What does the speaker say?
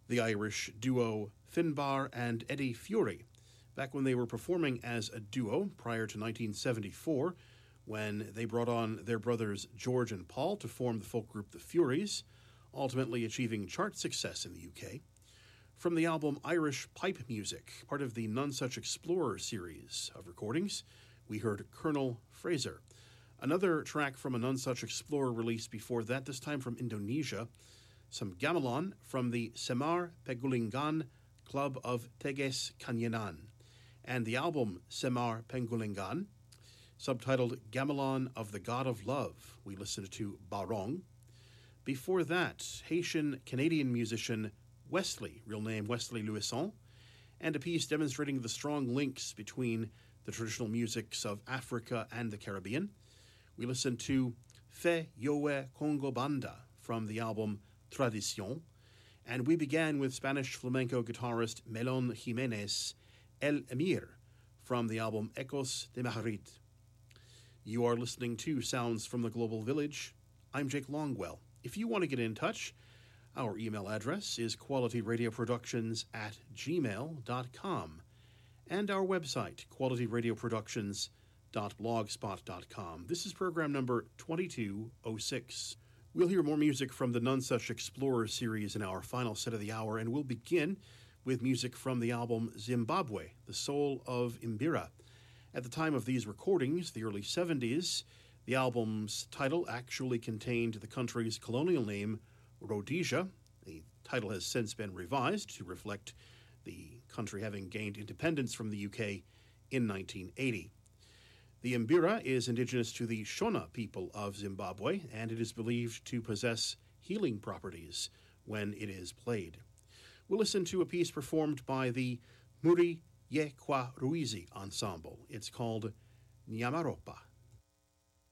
the Irish duo Finbar and Eddie Fury, back when they were performing as a duo prior to 1974, when they brought on their brothers George and Paul to form the folk group The Furies, ultimately achieving chart success in the UK. From the album Irish Pipe Music, part of the None Such Explorer series of recordings, we heard Colonel Fraser. Another track from a None Such Explorer release before that, this time from Indonesia, some gamelan from the Semar Pegulingan Club of Teges Kanyanan, and the album Semar Pegulingan, subtitled Gamelan of the God of Love, we listened to Barong. Before that, Haitian-Canadian musician Wesley, real name Wesley Louison, and a piece demonstrating the strong links between the traditional musics of Africa and the Caribbean. We listened to Fe Yowe Congo Banda from the album Tradición, and we began with Spanish flamenco guitarist Melon Jimenez, El Emir, from the album Ecos de Madrid. You are listening to Sounds from the Global Village. I'm Jake Longwell. If you want to get in touch, our email address is qualityradioproductions@gmail.com, and our website, qualityradioproductions.blogspot.com. This is program number 2206. We'll hear more music from the None Such Explorer series in our final set of the hour, and we'll begin with music from the album Zimbabwe, The Soul of Imbira. At the time of these recordings, the early 70s, the album's title actually contained the country's colonial name, Rhodesia. The title has since been revised to reflect the country having gained independence from the UK in 1980. The Imbira is indigenous to the Shona people of Zimbabwe, and it is believed to possess healing properties when it is played. We'll listen to a piece performed by the Muri Ye Kwa Ruizi Ensemble. It's called Nyamaropa.